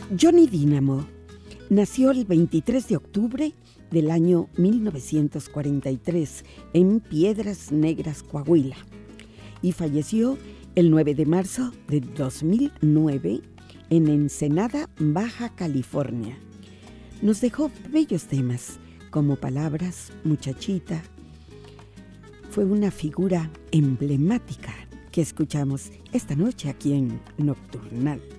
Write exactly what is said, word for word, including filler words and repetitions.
Johnny Dynamo nació el veintitrés de octubre del año mil novecientos cuarenta y tres en Piedras Negras, Coahuila, y falleció el nueve de marzo de dos mil nueve en Ensenada, Baja California. Nos dejó bellos temas como Palabras, Muchachita. Fue una figura emblemática que escuchamos esta noche aquí en Nocturnal.